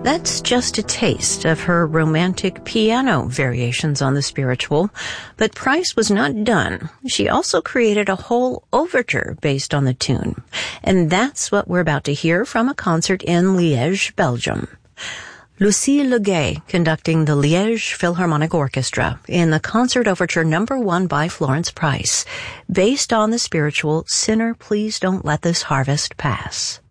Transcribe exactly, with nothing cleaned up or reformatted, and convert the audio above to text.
That's just a taste of her romantic piano variations on the spiritual, but Price was not done. She also created a whole overture based on the tune, and that's what we're about to hear from a concert in Liège, Belgium. Lucille Leguet conducting the Liège Philharmonic Orchestra in the concert overture number one by Florence Price, based on the spiritual Sinner, Please Don't Let This Harvest Pass.